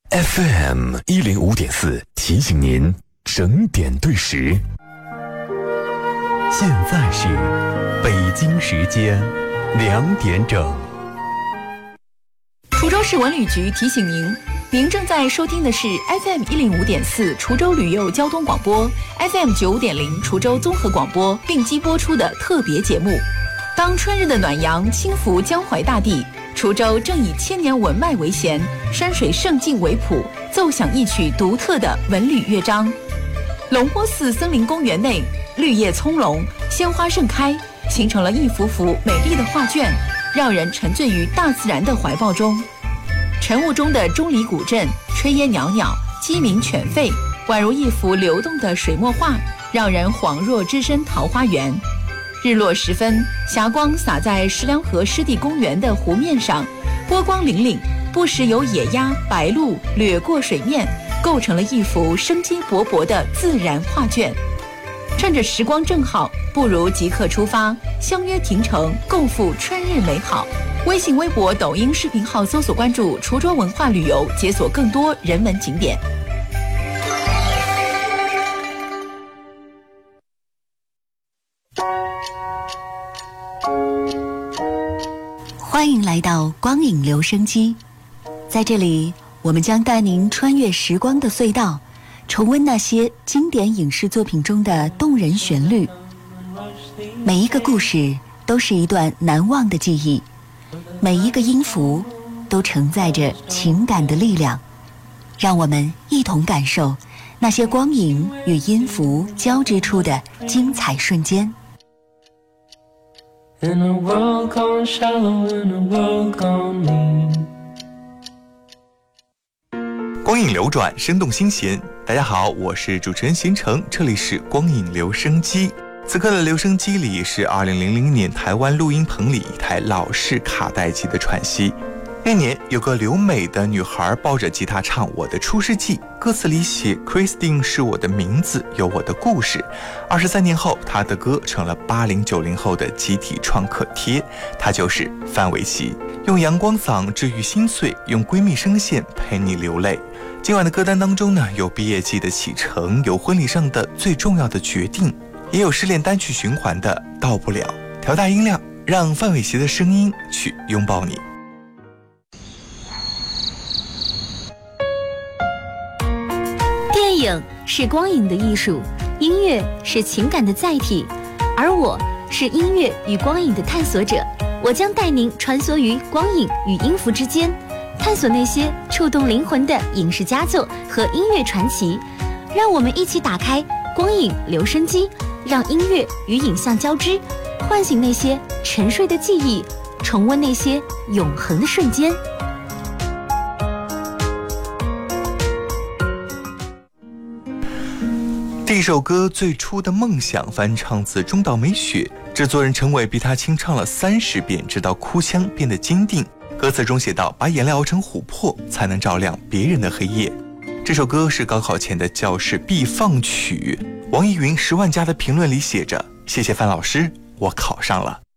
FM105.4提醒您整点对时。现在是北京时间2点整。 滁州市文旅局提醒您，您正在收听的是 FM105.4 滁州旅游交通广播 FM95.0 滁州综合广播并机播出的特别节目。当春日的暖阳轻拂江淮大地，滁州正以千年文脉为弦，山水胜境为谱，奏响一曲独特的文旅乐章。龙坡寺森林公园内，绿叶葱茏，鲜花盛开，形成了一幅幅美丽的画卷，让人沉醉于大自然的怀抱中。晨雾中的钟离古镇，炊烟袅袅，鸡鸣犬吠，宛如一幅流动的水墨画，让人恍若置身桃花源。日落时分，霞光洒在石梁河湿地公园的湖面上，波光粼粼，不时有野鸭、白鹭掠过水面，构成了一幅生机勃勃的自然画卷。趁着时光正好，不如即刻出发，相约亭城，共赴春日美好。微信、微博、抖音视频号搜索关注滁州文化旅游，解锁更多人文景点。 欢迎来到光影留声机，在这里我们将带您穿越时光的隧道，重温那些经典影视作品中的动人旋律。每一个故事都是一段难忘的记忆，每一个音符都承载着情感的力量。让我们一同感受那些光影与音符交织出的精彩瞬间。 In a world gone shallow, in a world gone mean。 光影流转，生动新鲜。大家好，我是主持人邢成，这里是光影留声机。此刻的留声机里是2000年台湾录音棚里一台老式卡带机的喘息。那年有个留美的女孩抱着吉他唱《我的出世纪》，歌词里写 Christine 是我的名字，有我的故事。23年后，她的歌成了80、90后的集体创可贴。她就是范玮琪，用阳光嗓治愈心碎，用闺蜜声线陪你流泪。今晚的歌单当中呢，有毕业季的启程，有婚礼上的最重要的决定，也有失恋单曲循环的到不了。调大音量，让范玮琪的声音去拥抱你。 电影是光影的艺术，音乐是情感的载体，而我是音乐与光影的探索者。我将带您穿梭于光影与音符之间，探索那些触动灵魂的影视佳作和音乐传奇。让我们一起打开光影留声机，让音乐与影像交织，唤醒那些沉睡的记忆，重温那些永恒的瞬间。 这一首歌最初的梦想翻唱自中岛美雪，制作人陈伟逼他清唱了30遍，直到哭腔变得坚定。歌词中写道：把眼泪熬成琥珀，才能照亮别人的黑夜。这首歌是高考前的教室必放曲。网易云10万加的评论里写着：谢谢范老师，我考上了。